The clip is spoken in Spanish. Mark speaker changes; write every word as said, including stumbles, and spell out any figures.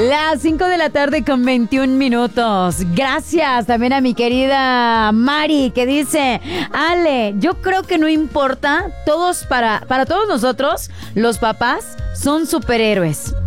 Speaker 1: Las cinco de la tarde con veintiún minutos. Gracias también a mi querida Mari, que dice: Ale, yo creo que no importa, todos para, para todos nosotros, los papás son superhéroes.